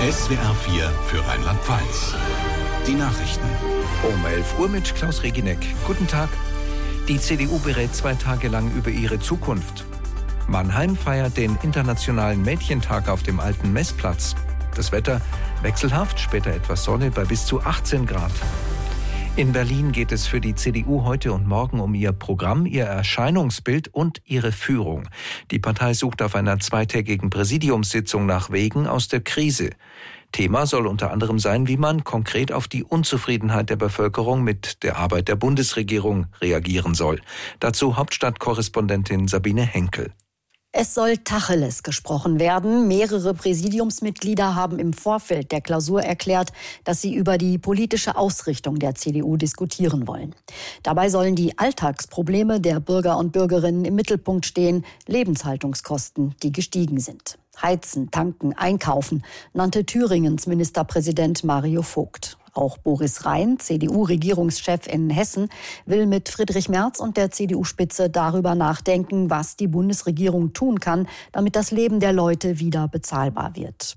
SWR 4 für Rheinland-Pfalz. Die Nachrichten. Um 11 Uhr mit Klaus Regineck. Guten Tag. Die CDU berät 2 Tage lang über ihre Zukunft. Mannheim feiert den Internationalen Mädchentag auf dem alten Messplatz. Das Wetter wechselhaft, später etwas Sonne bei bis zu 18 Grad. In Berlin geht es für die CDU heute und morgen um ihr Programm, ihr Erscheinungsbild und ihre Führung. Die Partei sucht auf einer 2-tägigen Präsidiumssitzung nach Wegen aus der Krise. Thema soll unter anderem sein, wie man konkret auf die Unzufriedenheit der Bevölkerung mit der Arbeit der Bundesregierung reagieren soll. Dazu Hauptstadtkorrespondentin Sabine Henkel. Es soll Tacheles gesprochen werden. Mehrere Präsidiumsmitglieder haben im Vorfeld der Klausur erklärt, dass sie über die politische Ausrichtung der CDU diskutieren wollen. Dabei sollen die Alltagsprobleme der Bürger und Bürgerinnen im Mittelpunkt stehen, Lebenshaltungskosten, die gestiegen sind. Heizen, tanken, einkaufen, nannte Thüringens Ministerpräsident Mario Vogt. Auch Boris Rhein, CDU-Regierungschef in Hessen, will mit Friedrich Merz und der CDU-Spitze darüber nachdenken, was die Bundesregierung tun kann, damit das Leben der Leute wieder bezahlbar wird.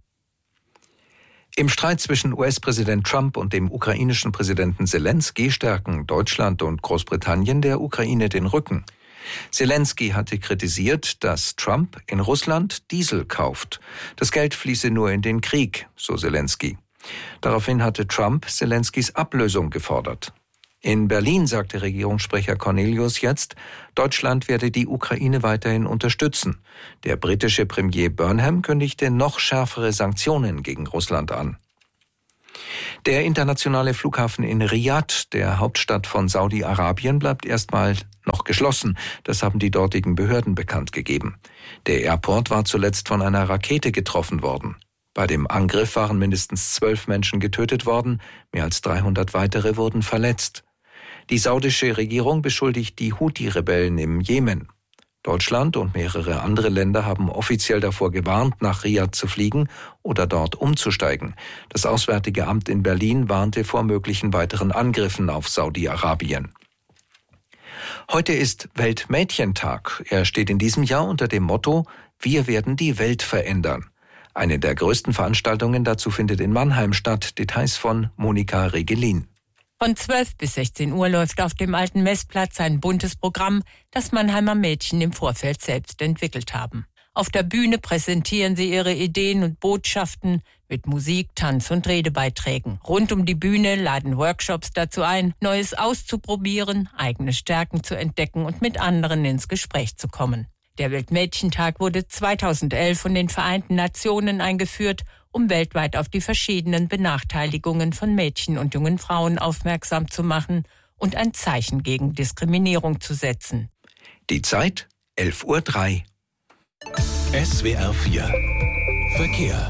Im Streit zwischen US-Präsident Trump und dem ukrainischen Präsidenten Selensky stärken Deutschland und Großbritannien der Ukraine den Rücken. Selensky hatte kritisiert, dass Trump in Russland Diesel kauft. Das Geld fließe nur in den Krieg, so Selensky. Daraufhin hatte Trump Selenskys Ablösung gefordert. In Berlin sagte Regierungssprecher Cornelius jetzt, Deutschland werde die Ukraine weiterhin unterstützen. Der britische Premier Burnham kündigte noch schärfere Sanktionen gegen Russland an. Der internationale Flughafen in Riad, der Hauptstadt von Saudi-Arabien, bleibt erstmal noch geschlossen. Das haben die dortigen Behörden bekannt gegeben. Der Airport war zuletzt von einer Rakete getroffen worden. Bei dem Angriff waren mindestens 12 Menschen getötet worden, mehr als 300 weitere wurden verletzt. Die saudische Regierung beschuldigt die Houthi-Rebellen im Jemen. Deutschland und mehrere andere Länder haben offiziell davor gewarnt, nach Riad zu fliegen oder dort umzusteigen. Das Auswärtige Amt in Berlin warnte vor möglichen weiteren Angriffen auf Saudi-Arabien. Heute ist Weltmädchentag. Er steht in diesem Jahr unter dem Motto: Wir werden die Welt verändern. Eine der größten Veranstaltungen dazu findet in Mannheim statt. Details von Monika Regelin. Von 12 bis 16 Uhr läuft auf dem alten Messplatz ein buntes Programm, das Mannheimer Mädchen im Vorfeld selbst entwickelt haben. Auf der Bühne präsentieren sie ihre Ideen und Botschaften mit Musik, Tanz und Redebeiträgen. Rund um die Bühne laden Workshops dazu ein, Neues auszuprobieren, eigene Stärken zu entdecken und mit anderen ins Gespräch zu kommen. Der Weltmädchentag wurde 2011 von den Vereinten Nationen eingeführt, um weltweit auf die verschiedenen Benachteiligungen von Mädchen und jungen Frauen aufmerksam zu machen und ein Zeichen gegen Diskriminierung zu setzen. Die Zeit 11:03 Uhr. SWR 4 Verkehr.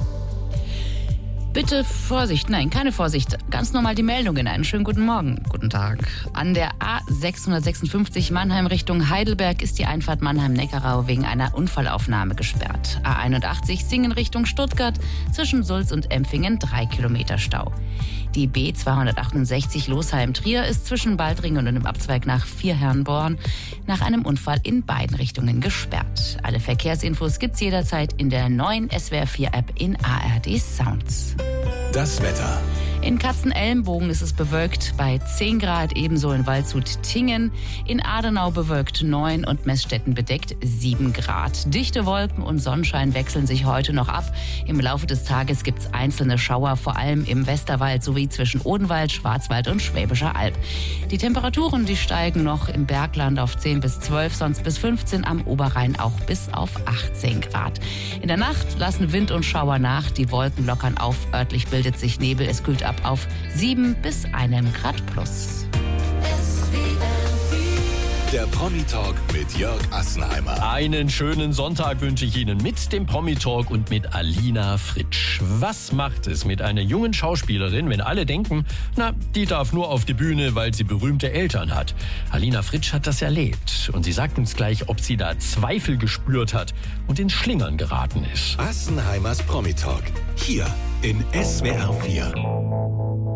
Bitte Vorsicht, nein, keine Vorsicht. Ganz normal die Meldungen. Einen schönen guten Morgen. Guten Tag. An der A656 Mannheim Richtung Heidelberg ist die Einfahrt Mannheim-Neckarau wegen einer Unfallaufnahme gesperrt. A81 Singen Richtung Stuttgart, zwischen Sulz und Empfingen 3 Kilometer Stau. Die B268 Losheim-Trier ist zwischen Baldringen und dem Abzweig nach Vierherrenborn nach einem Unfall in beiden Richtungen gesperrt. Alle Verkehrsinfos gibt's jederzeit in der neuen SWR 4 App in ARD Sounds. Das Wetter. In Katzenelmbogen ist es bewölkt bei 10 Grad, ebenso in Waldshut-Tingen. In Adenau bewölkt 9 und Meßstetten bedeckt 7 Grad. Dichte Wolken und Sonnenschein wechseln sich heute noch ab. Im Laufe des Tages gibt es einzelne Schauer, vor allem im Westerwald sowie zwischen Odenwald, Schwarzwald und Schwäbischer Alb. Die Temperaturen, die steigen noch im Bergland auf 10 bis 12, sonst bis 15, am Oberrhein auch bis auf 18 Grad. In der Nacht lassen Wind und Schauer nach, die Wolken lockern auf, örtlich bildet sich Nebel, es kühlt ab auf 7 bis 1 Grad plus. Der Promi-Talk mit Jörg Assenheimer. Einen schönen Sonntag wünsche ich Ihnen mit dem Promi-Talk und mit Alina Fritsch. Was macht es mit einer jungen Schauspielerin, wenn alle denken, na, die darf nur auf die Bühne, weil sie berühmte Eltern hat? Alina Fritsch hat das erlebt und sie sagt uns gleich, ob sie da Zweifel gespürt hat und ins Schlingern geraten ist. Assenheimers Promi-Talk. Hier in SWR 4.